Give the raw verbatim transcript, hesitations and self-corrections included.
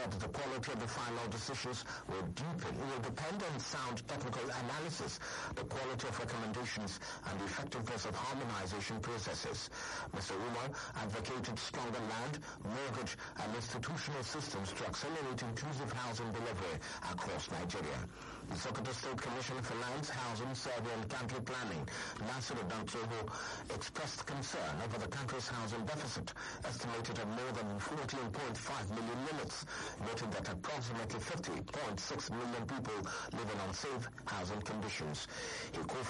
said the quality of the final decisions will deepen, will depend on sound technical analysis, the quality of recommendations, and the effectiveness of harmonization processes. Mister Umar advocated stronger land, mortgage, and institutional systems to accelerate inclusive housing delivery across Nigeria. The Sokoto State Commissioner for Lands, Housing, Survey and Country Planning, Nasiru Dantoho, expressed concern over the country's housing deficit, estimated at more than fourteen point five million units, noting that approximately fifty point six million people live in unsafe housing conditions. He called